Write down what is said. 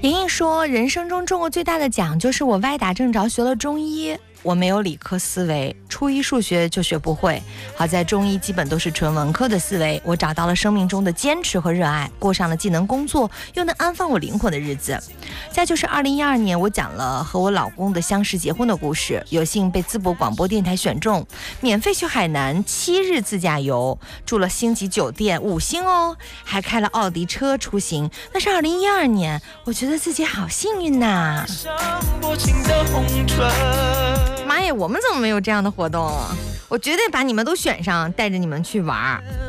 莹莹说，人生中中过最大的奖就是我歪打正着学了中医。我没有理科思维，初一数学就学不会，好在中医基本都是纯文科的思维，我找到了生命中的坚持和热爱，过上了既能工作又能安放我灵魂的日子。再就是2012年，我讲了和我老公的相识结婚的故事，有幸被淄博广播电台选中，免费去海南7日自驾游，住了星级酒店5星哦，还开了奥迪车出行。那是2012年，我觉得自己好幸运呐！妈呀，我们怎么没有这样的活动？我绝对把你们都选上，带着你们去玩。